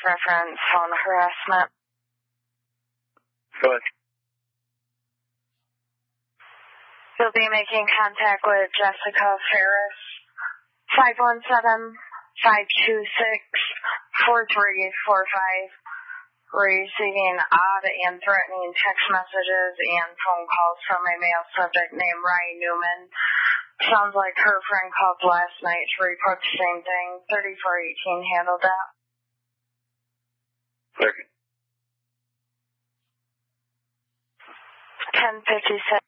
reference phone harassment. Go ahead. You'll be making contact with Jessica Ferris, 517-526-4345. Receiving odd and threatening text messages and phone calls from a male subject named Ryan Newman. Sounds like her friend called last night to report the same thing. 3418 handled that. Second. 1057.